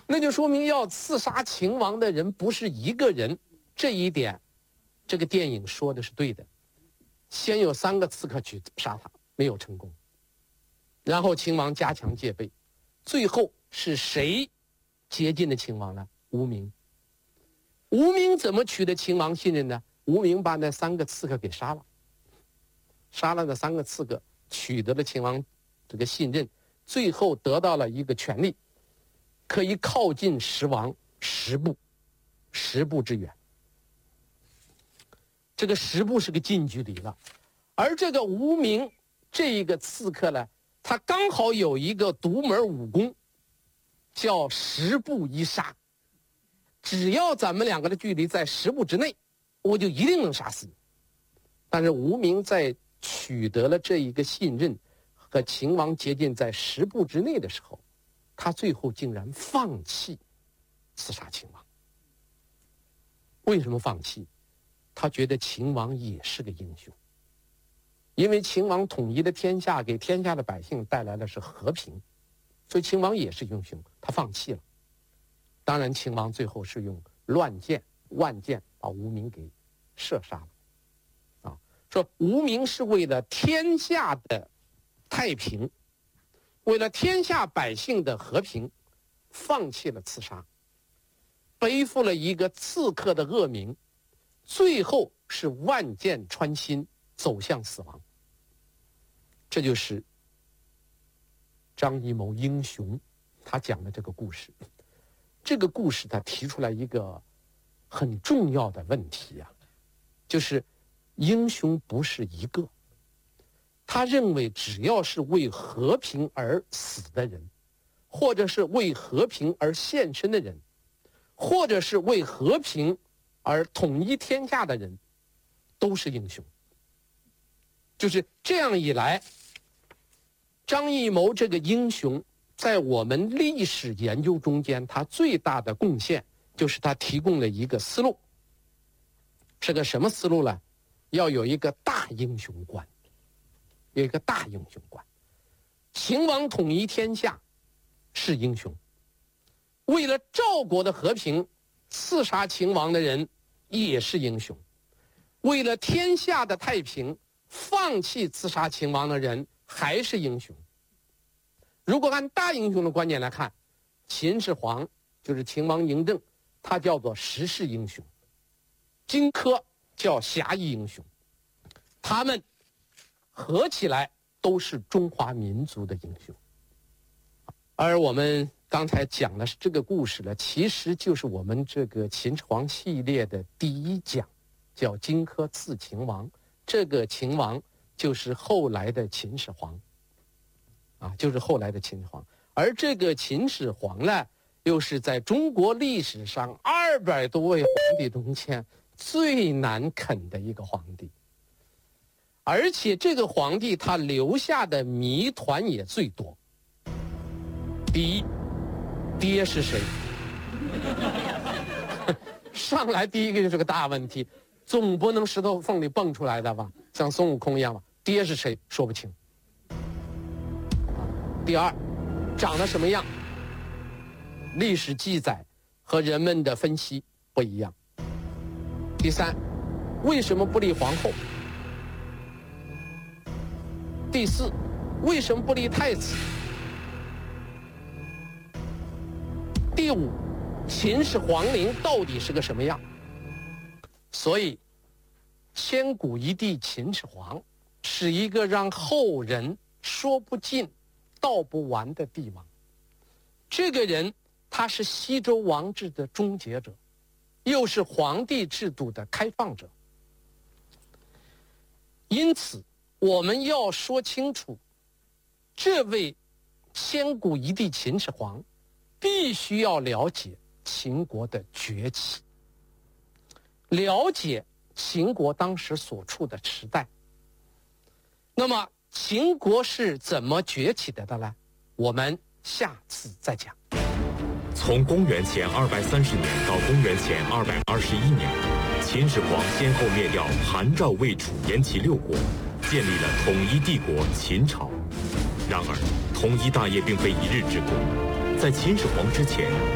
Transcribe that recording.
那就说明要刺杀秦王的人不是一个人，这一点，这个电影说的是对的。先有3个刺客去杀他，没有成功，然后秦王加强戒备，最后是谁接近了秦王呢？吴明。吴明怎么取得秦王信任呢？吴明把那3个刺客给杀了，杀了那3个刺客，取得了秦王这个信任，最后得到了一个权利，可以靠近十王10步之远。这个10步是个近距离了，而这个吴明这一个刺客呢，他刚好有一个独门武功，叫10步一杀。只要咱们2个的距离在10步之内，我就一定能杀死你。但是吴明在取得了这一个信任，和秦王接近在10步之内的时候，他最后竟然放弃刺杀秦王。为什么放弃？他觉得秦王也是个英雄，因为秦王统一了天下，给天下的百姓带来的是和平，所以秦王也是英雄，他放弃了。当然秦王最后是用万箭把吴明给射杀了。说吴明是为了天下的太平，为了天下百姓的和平，放弃了刺杀，背负了一个刺客的恶名，最后是万箭穿心，走向死亡。这就是张艺谋英雄他讲的这个故事。这个故事他提出来一个很重要的问题啊，就是英雄不是一个。他认为只要是为和平而死的人，或者是为和平而献身的人，或者是为和平而统一天下的人，都是英雄。就是这样一来，张艺谋这个英雄在我们历史研究中间，他最大的贡献就是他提供了一个思路。是个什么思路呢？要有一个大英雄观，有一个大英雄观。秦王统一天下是英雄，为了赵国的和平，刺杀秦王的人也是英雄，为了天下的太平，放弃刺杀秦王的人还是英雄。如果按大英雄的观点来看，秦始皇就是秦王嬴政，他叫做时势英雄，荆轲叫侠义英雄，他们合起来都是中华民族的英雄。而我们刚才讲的是这个故事呢，其实就是我们这个秦始皇系列的第1讲，叫荆轲刺秦王。这个秦王就是后来的秦始皇，就是后来的秦始皇。而这个秦始皇呢，又是在中国历史上200多位皇帝中间最难啃的一个皇帝，而且这个皇帝他留下的谜团也最多。第一，爹是谁？上来第一个就是个大问题，总不能石头缝里蹦出来的吧，像孙悟空一样吧？爹是谁？说不清。第二，长得什么样？历史记载和人们的分析不一样。第三，为什么不立皇后？第四，为什么不立太子？第五，秦始皇陵到底是个什么样？所以千古一帝秦始皇是一个让后人说不尽道不完的帝王。这个人他是西周王制的终结者，又是皇帝制度的开放者。因此我们要说清楚，这位千古一帝秦始皇必须要了解秦国的崛起，了解秦国当时所处的时代。那么秦国是怎么崛起的呢？我们下次再讲。 从公元前230年到公元前221年，秦始皇先后灭掉韩、赵、魏、楚、燕、齐6国，建立了统一帝国秦朝。然而，统一大业并非一日之功，在秦始皇之前，